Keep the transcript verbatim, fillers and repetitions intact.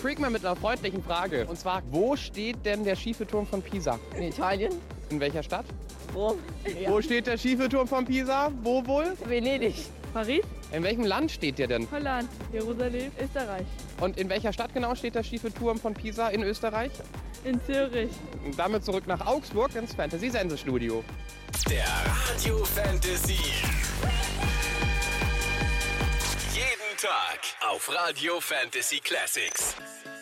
freak mal mit einer freundlichen Frage. Und zwar, wo steht denn der schiefe Turm von Pisa? In Italien. In welcher Stadt? Rom. Ja. Wo steht der schiefe Turm von Pisa? Wo wohl? Venedig. Paris, In welchem Land steht der denn? Holland, Jerusalem, Österreich, Und in welcher Stadt genau steht der schiefe Turm von Pisa in Österreich? in Zürich. Und damit zurück nach Augsburg ins Fantasy-Sense-Studio. Der Radio Fantasy. Jeden Tag auf Radio Fantasy Classics.